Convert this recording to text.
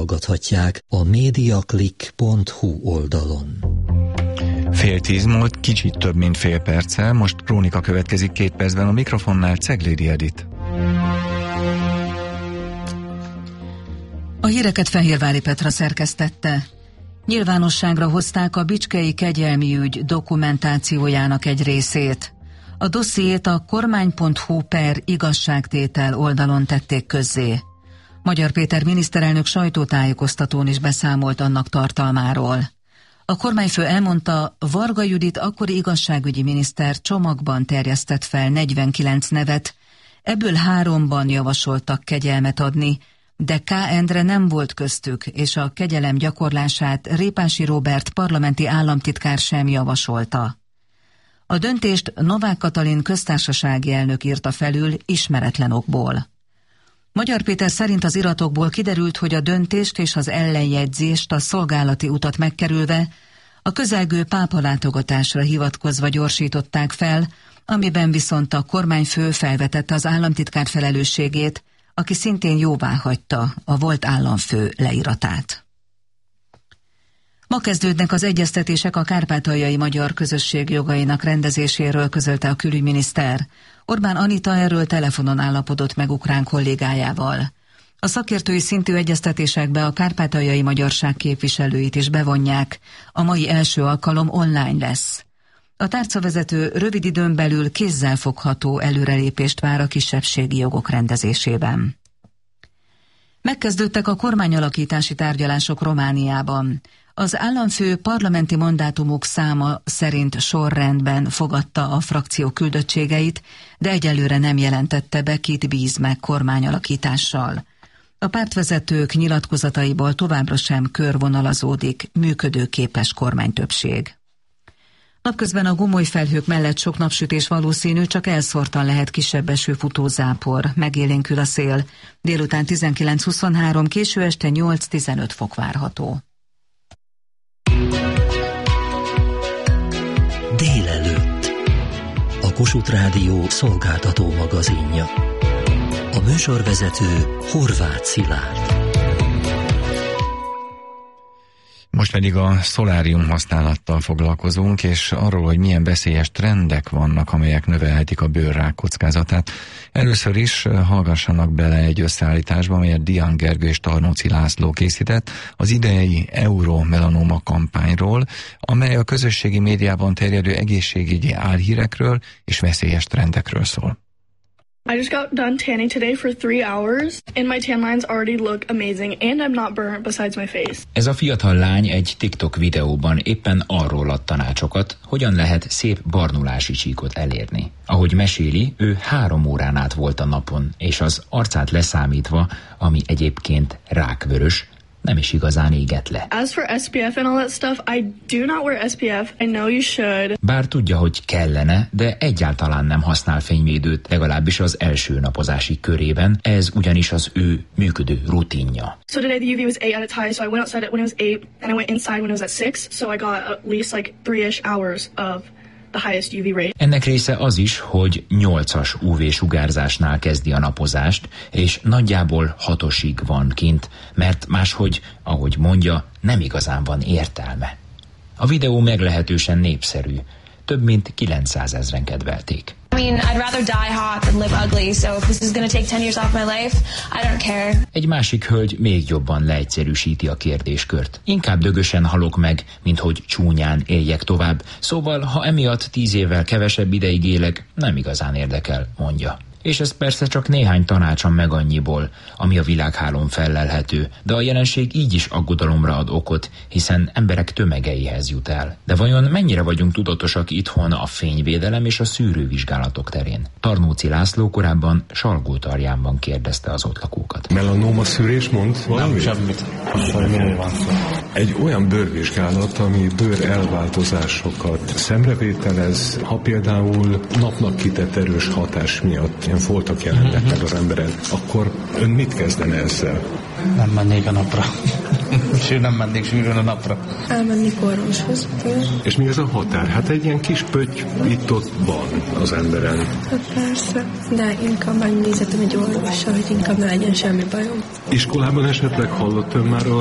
hallgathatják a mediaclick.hu oldalon. 9:30 múlt, kicsit több mint fél perccel, most krónika következik 2 percben, a mikrofonnál Ceglédi Edit. A híreket Fehérvári Petra szerkesztette. Nyilvánosságra hozták a bicskei kegyelmi ügy dokumentációjának egy részét. A dossziét a kormány.hu/igazságtétel oldalon tették közzé. Magyar Péter miniszterelnök sajtótájékoztatón is beszámolt annak tartalmáról. A kormányfő elmondta, Varga Judit akkori igazságügyi miniszter csomagban terjesztett fel 49 nevet, ebből 3-ban javasoltak kegyelmet adni, de K. Endre nem volt köztük, és a kegyelem gyakorlását Répási Róbert parlamenti államtitkár sem javasolta. A döntést Novák Katalin köztársasági elnök írta felül ismeretlen okból. Magyar Péter szerint az iratokból kiderült, hogy a döntést és az ellenjegyzést a szolgálati utat megkerülve a közelgő pápalátogatásra hivatkozva gyorsították fel, amiben viszont a kormányfő felvetette az államtitkár felelősségét, aki szintén jóváhagyta a volt államfő leíratát. Ma kezdődnek az egyeztetések a kárpátaljai magyar közösség jogainak rendezéséről, közölte a külügyminiszter. Orbán Anita erről telefonon állapodott meg ukrán kollégájával. A szakértői szintű egyeztetésekbe a kárpátaljai magyarság képviselőit is bevonják. A mai első alkalom online lesz. A tárcavezető rövid időn belül kézzelfogható előrelépést vár a kisebbségi jogok rendezésében. Megkezdődtek a kormányalakítási tárgyalások Romániában. Az államfő parlamenti mandátumok száma szerint sorrendben fogadta a frakció küldöttségeit, de egyelőre nem jelentette be, kit bíz meg kormányalakítással. A pártvezetők nyilatkozataiból továbbra sem körvonalazódik működőképes kormánytöbbség. Napközben a gomoly felhők mellett sok napsütés valószínű, csak elszórtan lehet kisebb esőfutó zápor. Megélénkül a szél. Délután 19-23, késő este 8-15 fok várható. Délelőtt. A Kossuth Rádió szolgáltató magazinja. A műsorvezető Horváth Szilárd. Most pedig a szolárium használattal foglalkozunk, és arról, hogy milyen veszélyes trendek vannak, amelyek növelhetik a bőrrák kockázatát. Először is hallgassanak bele egy összeállításba, amelyet Dián Gergő és Tarnóci László készített az idei Euromelanoma kampányról, amely a közösségi médiában terjedő egészségügyi álhírekről és veszélyes trendekről szól. I just got done tanning today for 3 hours, and my tan lines already look amazing, and I'm not burnt besides my face. Ez a fiatal lány egy TikTok videóban éppen arról ad tanácsokat, hogyan lehet szép barnulási csíkot elérni. Ahogy meséli, ő 3 órán át volt a napon, és az arcát leszámítva, ami egyébként rákvörös, nem is igazán égett le. As for SPF and all that stuff, I do not wear SPF. I know you should. Bár tudja, hogy kellene, de egyáltalán nem használ fényvédőt, legalábbis az első napozási körében, ez ugyanis az ő működő rutinja. So today the UV was 8 at its high, so I went outside when it was 8, and I went inside when it was at 6, so I got at least like 3-ish hours of the highest UV rate. Ennek része az is, hogy 8-as UV-sugárzásnál kezdi a napozást, és nagyjából 6-osig van kint, mert máshogy, ahogy mondja, nem igazán van értelme. A videó meglehetősen népszerű. Több mint 900 000-en kedvelték. I mean, I'd rather die hot than live ugly, so if this is gonna take 10 years off my life, I don't care. Egy másik hölgy még jobban leegyszerűsíti a kérdéskört. Inkább dögösen halok meg, mint hogy csúnyán éljek tovább, szóval ha emiatt 10 évvel kevesebb ideig élek, nem igazán érdekel, mondja. És ez persze csak néhány tanácsom meg annyiból, ami a világhálón fellelhető, de a jelenség így is aggodalomra ad okot, hiszen emberek tömegeihez jut el. De vajon mennyire vagyunk tudatosak itthon a fényvédelem és a szűrővizsgálatok terén? Tarnóci László korábban Salgótarjánban kérdezte az ott lakókat. Melanóma szűrés mond valamit? Nem, semmit. Miről van szó? Egy olyan bőrvizsgálat, ami bőr elváltozásokat szemrevételez, ha például napnak kitett erős hatás miatt ilyen foltok jelennek meg az emberen, akkor ön mit kezdene ezzel? Nem mennék a napra. És ő nem mennék sűrűn a napra. Elmennék orvoshoz. És mi ez a határ? Hát egy ilyen kis pötty itt-ott van az emberen. Hát persze, de inkább megnézetem egy orvosra, hogy inkább ne legyen semmi bajom. Iskolában esetleg hallott ön már